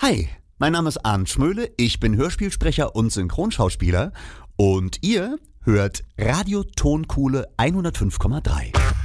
Hi, mein Name ist Arndt Schmöhle, ich bin Hörspielsprecher und Synchronschauspieler und ihr hört Radio Tonkuhle 105,3.